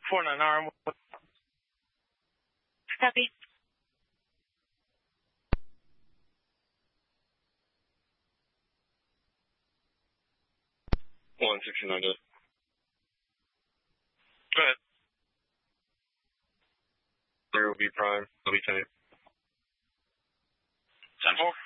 49R. Copy. 169. Go ahead. 3 will be prime. I'll be 10. 10-4.